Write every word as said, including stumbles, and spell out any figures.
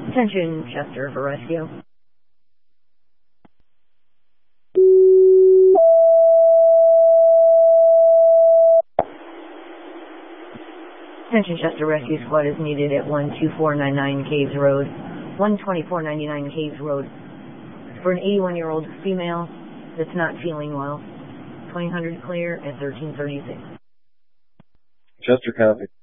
Attention, Chester for rescue. Attention, Chester Rescue Squad is needed at one two four nine nine Caves Road, one twenty-four ninety-nine Caves Road, for an eighty-one-year-old female that's not feeling well. twenty hundred clear at thirteen thirty-six. Chester copy.